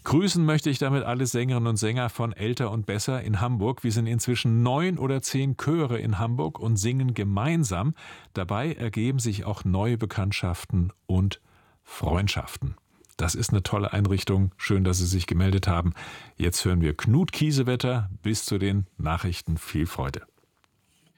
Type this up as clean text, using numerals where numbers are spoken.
Grüßen möchte ich damit alle Sängerinnen und Sänger von Älter und Besser in Hamburg. Wir sind inzwischen 9 oder 10 Chöre in Hamburg und singen gemeinsam. Dabei ergeben sich auch neue Bekanntschaften und Freundschaften. Das ist eine tolle Einrichtung. Schön, dass Sie sich gemeldet haben. Jetzt hören wir Knut Kiesewetter. Bis zu den Nachrichten. Viel Freude.